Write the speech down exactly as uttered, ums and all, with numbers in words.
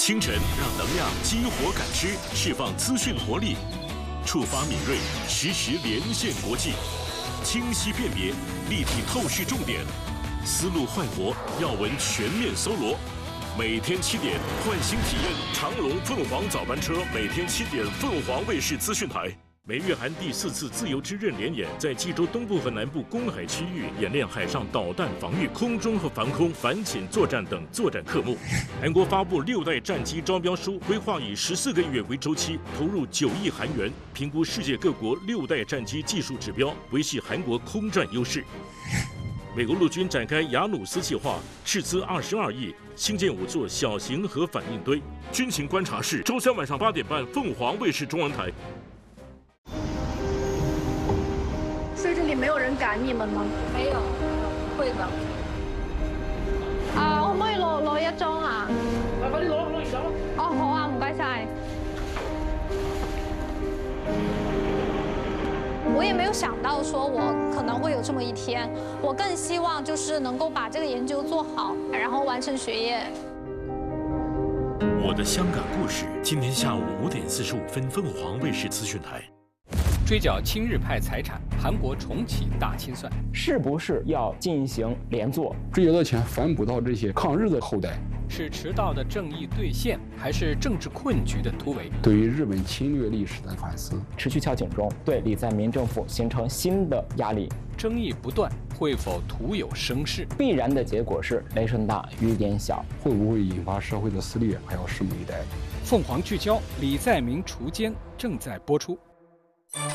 清晨让能量激活感知，释放资讯活力，触发敏锐，实时连线国际，清晰辨别，立体透视重点，思路焕活，要闻全面搜罗。每天七点，换新体验长龙凤凰早班车，每天七点，凤凰卫视资讯台。美日韩第四次自由之刃联演在济州东部和南部公海区域演练海上导弹防御、空中和防空、反潜作战等作战科目。韩国发布六代战机招标书，规划以十四个月为周期，投入九亿韩元，评估世界各国六代战机技术指标，维系韩国空战优势。美国陆军展开雅努斯计划，斥资二十二亿，新建五座小型核反应堆。军情观察室，周三晚上八点半，凤凰卫视中文台。 所以这里没有人赶你们嗎？ 沒有，會的。 啊，可唔可以攞攞一張啊？ 快快啲攞攞而家咯！ 哦，好啊，唔該晒。我也没有想到说我可能会有这么一天，我更希望就是能够把这个研究做好，然后完成学业。 我的香港故事，今天下午五点四十五分，凤凰卫视资讯台。 追缴亲日派财产，韩国重启大清算， 是不是要进行连坐？ 追缴的钱反哺到这些抗日的后代， 是迟到的正义兑现，还是政治困局的突围？ 对于日本侵略历史的反思， 持续敲警钟，对李在明政府形成新的压力。 争议不断，会否徒有声势？ 必然的结果是雷声大雨点小， 会不会引发社会的撕裂，还要拭目以待。 凤凰聚焦，李在明锄奸正在播出。